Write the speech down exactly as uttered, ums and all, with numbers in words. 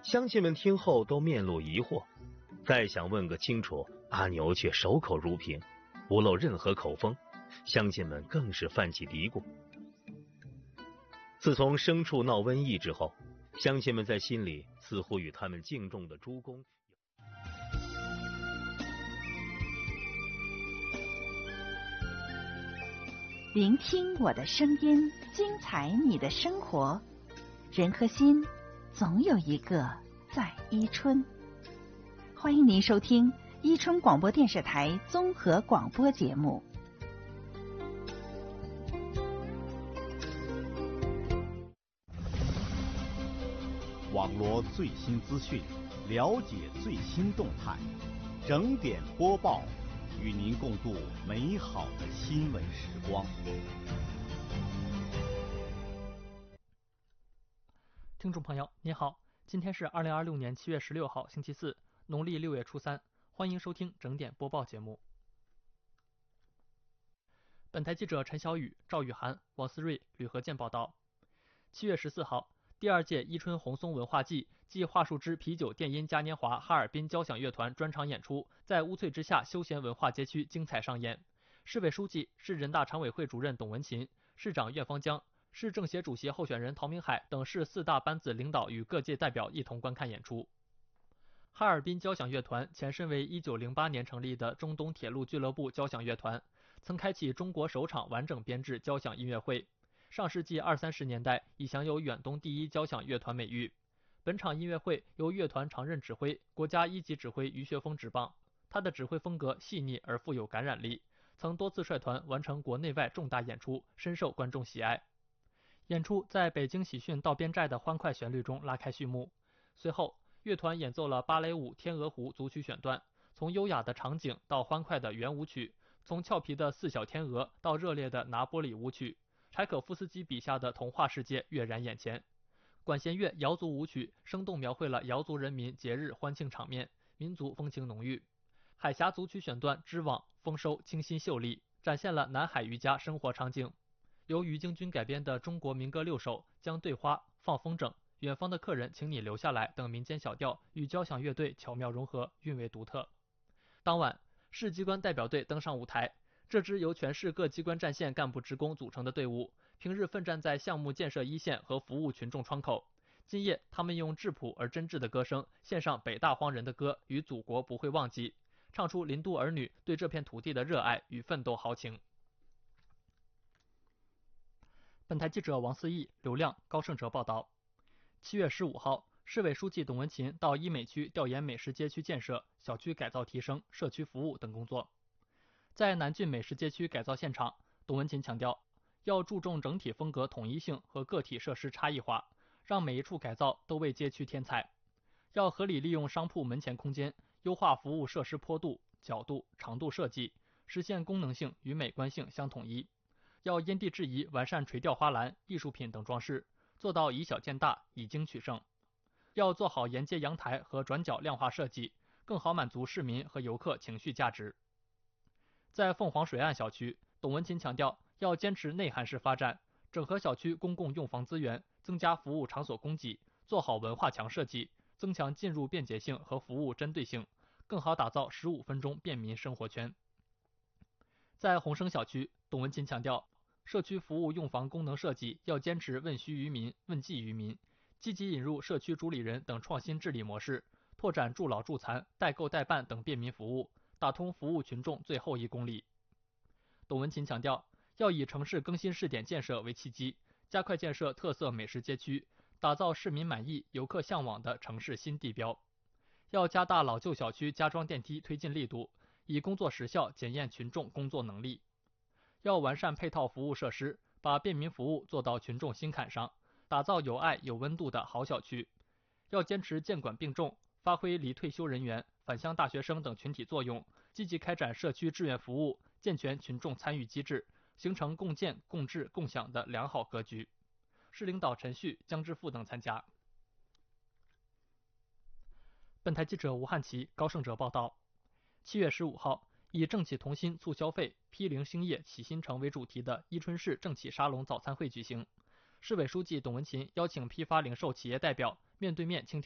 乡亲们听后都面露疑惑，再想问个清楚，阿牛却守口如瓶，不露任何口风，乡亲们更是泛起嘀咕。自从牲畜闹瘟疫之后，乡亲们在心里似乎与他们敬重的猪公。 聆听我的声音，精彩你的生活。人和心，总有一个在伊春。欢迎您收听伊春广播电视台综合广播节目。 网罗最新资讯，了解最新动态，整点播报，与您共度美好的新闻时光。 听众朋友您好，今天是二零二六年七月十六号星期四，农历六月初三，欢迎收听整点播报节目。本台记者陈小雨、赵雨涵、王思睿、吕和健报道。七月十四号，第二届伊春红松文化季暨桦树枝啤酒电音嘉年华哈尔滨交响乐团专场演出在乌翠之夏休闲文化街区精彩上演。市委书记、市人大常委会主任董文琴、市长苑方江、市政协主席候选人陶明海等市四大班子领导与各界代表一同观看演出。哈尔滨交响乐团前身为一九零八年成立的中东铁路俱乐部交响乐团，曾开启中国首场完整编制交响音乐会。上世纪二三十年代已享有远东第一交响乐团美誉。本场音乐会由乐团常任指挥、国家一级指挥于学峰执棒，他的指挥风格细腻而富有感染力，曾多次率团完成国内外重大演出，深受观众喜爱。演出在北京喜讯道边寨的欢快旋律中拉开序幕，随后乐团演奏了芭蕾舞《天鹅湖》组曲选段，从优雅的场景到欢快的圆舞曲，从俏皮的四小天鹅到热烈的拿波里舞曲，柴可夫斯基笔下的童话世界跃然眼前。管弦乐瑶族舞曲生动描绘了瑶族人民节日欢庆场面，民族风情浓郁。海峡组曲选段织网丰收清新秀丽，展现了南海渔家生活场景。由于京军改编的中国民歌六首将对花、放风筝、远方的客人请你留下来等民间小调与交响乐队巧妙融合，韵味独特。当晚，市机关代表队登上舞台，这支由全市各机关战线干部职工组成的队伍，平日奋战在项目建设一线和服务群众窗口。今夜，他们用质朴而真挚的歌声献上北大荒人的歌与祖国不会忘记，唱出林都儿女对这片土地的热爱与奋斗豪情。本台记者王思义、刘亮、高胜哲报道。七月十五号，市委书记董文琴到医美区调研美食街区建设、小区改造提升、社区服务等工作。在南郡美食街区改造现场，董文琴强调，要注重整体风格统一性和个体设施差异化，让每一处改造都为街区添彩。要合理利用商铺门前空间，优化服务设施坡度、角度、长度设计，实现功能性与美观性相统一。要因地制宜完善垂钓花篮、艺术品等装饰，做到以小见大，以精取胜。要做好沿街阳台和转角亮化设计，更好满足市民和游客情绪价值。在凤凰水岸小区，董文琴强调要坚持内涵式发展，整合小区公共用房资源，增加服务场所供给，做好文化墙设计，增强进入便捷性和服务针对性，更好打造十五分钟便民生活圈。在鸿升小区，董文琴强调，社区服务用房功能设计要坚持问需于民、问计于民，积极引入社区主理人等创新治理模式，拓展助老助残、代购代办等便民服务，打通服务群众最后一公里。董文琴强调，要以城市更新试点建设为契机，加快建设特色美食街区，打造市民满意、游客向往的城市新地标。要加大老旧小区加装电梯推进力度，以工作时效检验群众工作能力。要完善配套服务设施，把便民服务做到群众心坎上，打造有爱有温度的好小区。要坚持监管并重，发挥离退休人员、返乡大学生等群体作用，积极开展社区志愿服务，健全群众参与机制，形成共建、共治、共享的良好格局。市领导陈旭、姜之富等参加。本台记者吴汉奇、高胜哲报道。七月十五号，以政企同心促消费、批零兴业启新城为主题的伊春市政企沙龙早餐会举行。市委书记董文琴邀请批发零售企业代表面对面倾听